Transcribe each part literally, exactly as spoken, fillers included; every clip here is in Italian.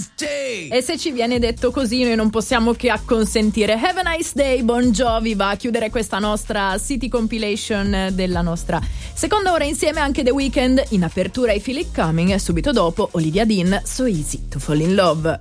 Day! E se ci viene detto così noi non possiamo che acconsentire. Have a nice day, Bon Jovi va a chiudere questa nostra City Compilation della nostra seconda ora insieme, anche The Weeknd in apertura, I Feel It Coming, e subito dopo Olivia Dean, So Easy to Fall in Love.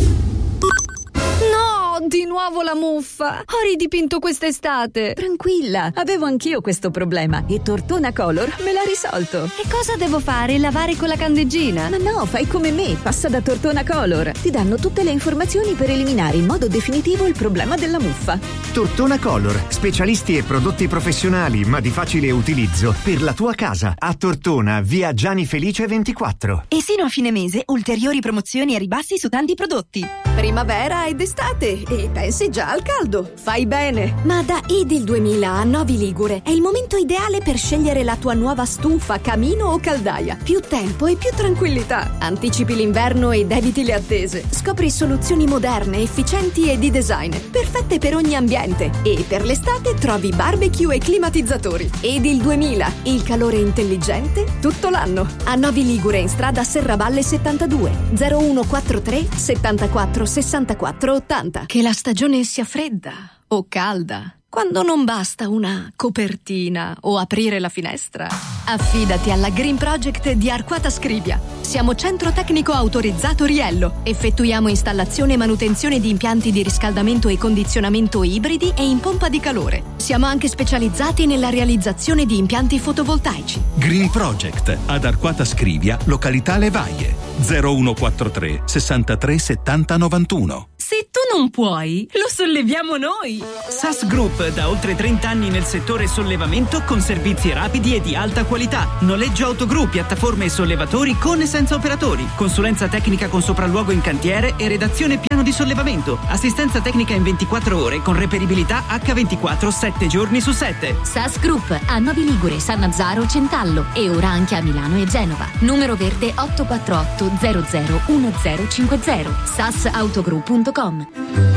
No, di nuovo la muffa. Ho ridipinto quest'estate. Tranquilla, avevo anch'io questo problema e Tortona Color me l'ha risolto. E cosa devo fare? Lavare con la candeggina? Ma no, fai come me, passa da Tortona Color. Ti danno tutte le informazioni per eliminare in modo definitivo il problema della muffa. Tortona Color, specialisti e prodotti professionali ma di facile utilizzo per la tua casa. A Tortona, via Gianni Felice ventiquattro. E sino a fine mese ulteriori promozioni e ribassi su tanti prodotti. Primavera ed estate e pensi già al caldo. Fai bene. Ma da Edil duemila a Novi Ligure è il momento ideale per scegliere la tua nuova stufa, camino o caldaia. Più tempo e più tranquillità. Anticipi l'inverno ed eviti le attese. Scopri soluzioni moderne, efficienti e di design, perfette per ogni ambiente. E per l'estate trovi barbecue e climatizzatori. Edil duemila, il calore intelligente tutto l'anno. A Novi Ligure in strada Serravalle settantadue, zero uno quarantatré settantaquattro sessantaquattro ottanta. Che la stagione sia fredda o calda, quando non basta una copertina o aprire la finestra. Affidati alla Green Project di Arquata Scrivia. Siamo centro tecnico autorizzato Riello. Effettuiamo installazione e manutenzione di impianti di riscaldamento e condizionamento ibridi e in pompa di calore. Siamo anche specializzati nella realizzazione di impianti fotovoltaici. Green Project ad Arquata Scrivia, località Levaie, zero uno quarantatré sessantatré settanta novantuno. Se tu non puoi, lo solleviamo noi. S A S Group, da oltre trenta anni nel settore sollevamento con servizi rapidi e di alta qualità. Noleggio autogru, piattaforme e sollevatori con e senza operatori. Consulenza tecnica con sopralluogo in cantiere e redazione piano di sollevamento. Assistenza tecnica in ventiquattro ore con reperibilità acca ventiquattro, sette giorni su sette. S A S Group a Novi Ligure, Sannazzaro, Centallo e ora anche a Milano e Genova. Numero verde otto quattro otto zero zero uno zero cinque zero. sasautogru punto com.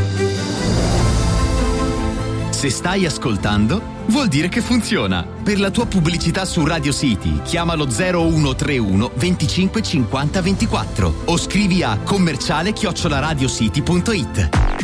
Se stai ascoltando, vuol dire che funziona. Per la tua pubblicità su Radio City, chiamalo zero uno tre uno venticinque cinquanta ventiquattro o scrivi a commerciale chiocciola radiocity punto it.